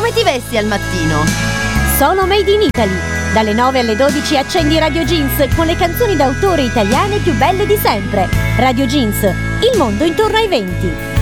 Come ti vesti al mattino? Solo Made in Italy. Dalle 9 alle 12 accendi Radio Jeans con le canzoni d'autore italiane più belle di sempre. Radio Jeans, il mondo intorno ai venti.